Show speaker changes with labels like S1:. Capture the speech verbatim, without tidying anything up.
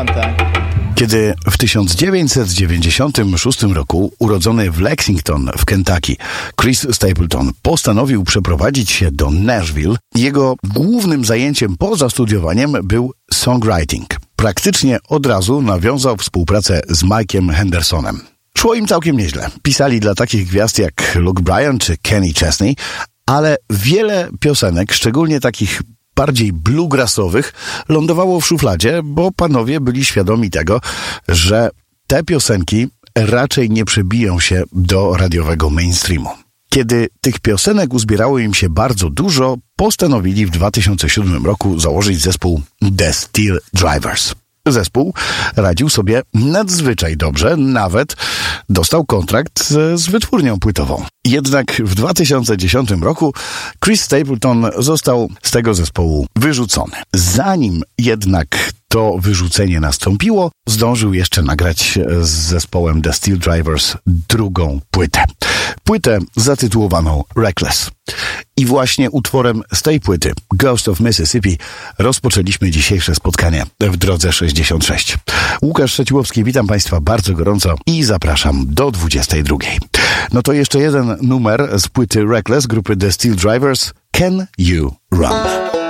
S1: Kiedy w tysiąc dziewięćset dziewięćdziesiątym szóstym roku urodzony w Lexington w Kentucky Chris Stapleton postanowił przeprowadzić się do Nashville, jego głównym zajęciem poza studiowaniem był songwriting. Praktycznie od razu nawiązał współpracę z Mike'iem Hendersonem. Szło im całkiem nieźle. Pisali dla takich gwiazd jak Luke Bryan czy Kenny Chesney, ale wiele piosenek, szczególnie takich bardziej bluegrassowych, lądowało w szufladzie, bo panowie byli świadomi tego, że te piosenki raczej nie przebiją się do radiowego mainstreamu. Kiedy tych piosenek uzbierało im się bardzo dużo, postanowili w dwa tysiące siódmym roku założyć zespół The Steel Drivers. Zespół radził sobie nadzwyczaj dobrze, nawet dostał kontrakt z wytwórnią płytową. Jednak w dwa tysiące dziesiątym roku Chris Stapleton został z tego zespołu wyrzucony. Zanim jednak to wyrzucenie nastąpiło, zdążył jeszcze nagrać z zespołem The Steel Drivers drugą płytę. Płytę zatytułowaną Reckless. I właśnie utworem z tej płyty, Ghost of Mississippi, rozpoczęliśmy dzisiejsze spotkanie w Drodze sześćdziesiąt sześć. Łukasz Szeciłowski, witam Państwa bardzo gorąco i zapraszam do dwudziestej drugiej. No to jeszcze jeden numer z płyty Reckless grupy The Steel Drivers, Can You Run?